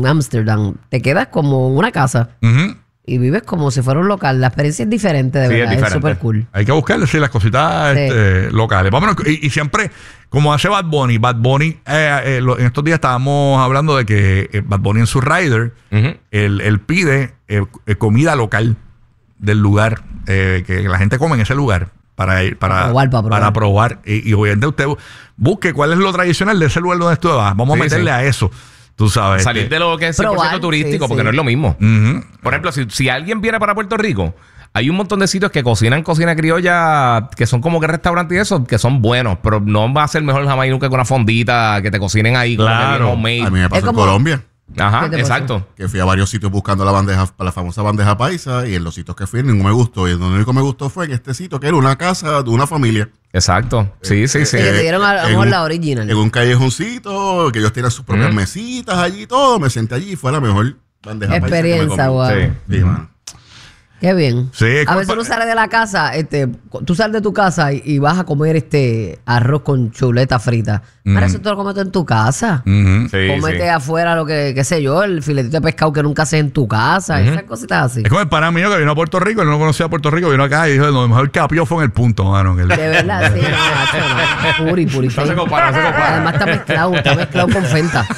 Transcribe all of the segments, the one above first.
Ámsterdam, te quedas como en una casa. Y vives como si fuera un local. La experiencia es diferente, de verdad. Es súper cool. Hay que buscarle, las cositas locales. Vámonos, y siempre, como hace Bad Bunny, en estos días estábamos hablando de que Bad Bunny en su rider, él pide comida local del lugar, que la gente come en ese lugar. Para probar. Y obviamente usted busque cuál es lo tradicional de ese lugar donde usted va. Vamos a meterle a eso. Tú sabes. Salir de lo que es 100% turístico, porque no es lo mismo. Por ejemplo, si alguien viene para Puerto Rico, hay un montón de sitios que cocinan cocina criolla, que son como que restaurantes y eso, que son buenos, pero no va a ser mejor jamás nunca con una fondita que te cocinen ahí. Claro. A mí me pasó en Colombia. Ajá, exacto. Que fui a varios sitios buscando la famosa bandeja paisa, y en los sitios que fui ninguno me gustó. Y el único que me gustó fue en este sitio, que era una casa de una familia. Exacto. Sí. Que te dieron a la original. En un callejoncito, que ellos tienen sus propias mesitas allí y todo. Me senté allí y fue la mejor bandeja experiencia, paisa que me comí. Sí, mano. Qué bien. Sí, a veces uno sale de la casa, tú sales de tu casa y vas a comer arroz con chuleta frita. Para eso tú lo comes en tu casa. Cómete afuera lo que, qué sé yo, el filetito de pescado que nunca haces en tu casa, esas cositas así. Es como el pana mío que vino a Puerto Rico, él no conocía a Puerto Rico, vino acá y dijo, lo mejor que apió fue en el punto, mano. De verdad, sí, no. Puri. No se compara. Además está mezclado con Fenta.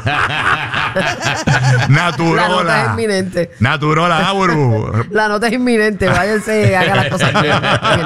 Naturola. La nota es inminente. Naturola, Buru. La nota es inminente, váyanse, hagan las cosas bien.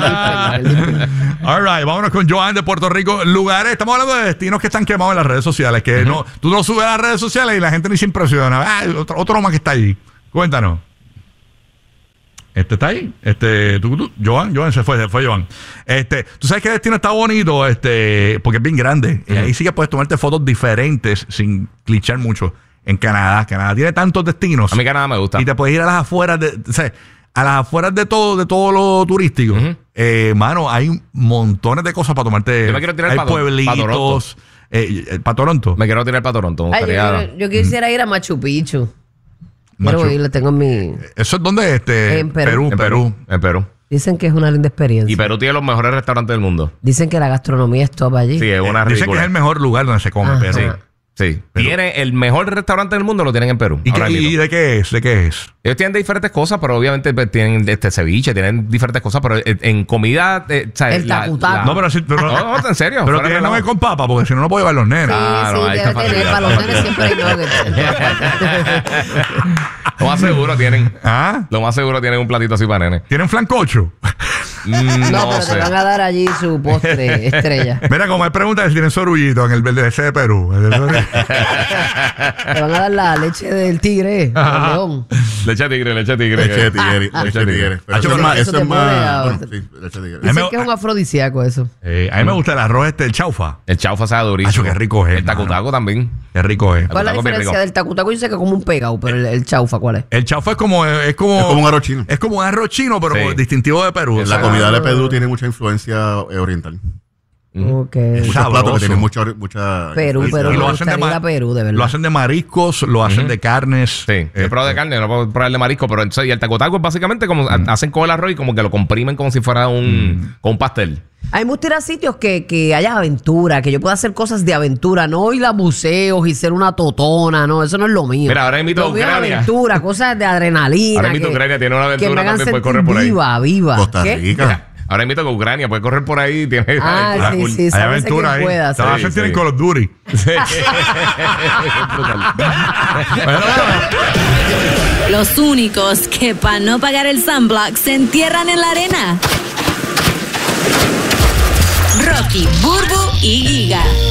All right, vámonos con Joan de Puerto Rico. Lugares, estamos hablando de destinos que están quemados en las redes sociales, que tú no subes a las redes sociales y la gente ni se impresiona. Otro más que está ahí. Cuéntanos. Está ahí. Joan se fue Joan. Tú sabes que el destino está bonito, porque es bien grande. Y ahí sí que puedes tomarte fotos diferentes sin clichar mucho. En Canadá tiene tantos destinos. A mí Canadá me gusta. Y te puedes ir a las afueras de todo lo turístico. Mano, hay montones de cosas para tomarte. Yo me quiero tirar hay pueblitos. ¿Para Toronto? Me quiero tirar para Toronto. Yo quisiera ir a Machu Picchu. Quiero ir, lo tengo en mi... ¿Eso es donde? En Perú. En Perú. Dicen que es una linda experiencia. Y Perú tiene los mejores restaurantes del mundo. Dicen que la gastronomía es top allí. Sí, es una ridícula. Dicen que es el mejor lugar donde se come Perú. Sí. Tiene el mejor restaurante del mundo, lo tienen en Perú. ¿Y de qué es? Ellos tienen diferentes cosas, pero obviamente tienen ceviche, tienen diferentes cosas, pero en comida... el tacutaco. No, en serio. Pero tiene nuggets con papa, porque si no, no puedo llevar los nenes. Sí, debe tener. Para los nenes siempre hay nuggets. Lo más seguro tienen. ¿Ah? Lo más seguro tienen un platito así para nenes. ¿Tienen flancocho? No, pero te van a dar allí su postre estrella. Mira, como hay preguntas si tienen sorullito en el verde ese de Perú. Te van a dar la leche del tigre, del león. Leche de tigre. Leche de tigre. Eso es más... Dicen que es un afrodisíaco eso. A mí me gusta el arroz el chaufa. El chaufa sabe durísimo. Qué rico es. El tacutaco también. Qué rico es. ¿Cuál es la diferencia del tacutaco? Yo sé que es como un pegado, pero el chaufa, ¿cuál es? El chaufa es como un arroz chino. Es como un arroz chino, pero distintivo de Perú. La comida de Perú tiene mucha influencia oriental. Ok. Muchos platos que tienen mucha Perú, pero lo hacen Perú, de verdad. Lo hacen de mariscos, lo hacen de carnes. Sí, yo he probado de carne, no puedo probar de marisco, pero y el taco es básicamente como hacen con el arroz y como que lo comprimen como si fuera un pastel. A mí me gusta ir a sitios que haya aventura, que yo pueda hacer cosas de aventura, no ir a museos y ser una totona, no, eso no es lo mío. Mira, ahora invito a Ucrania. Aventura, cosas de adrenalina. Ahora invito a Ucrania, tiene una aventura también, puede correr por ahí. Viva. Costa Rica. Mira, ahora invito a Ucrania, puede correr por ahí. Tiene sí, hay aventura ahí. Te vas a sentir en Call of Duty. Sí. Los únicos que para no pagar el sunblock se entierran en la arena. Rocky, Burbu y Giga.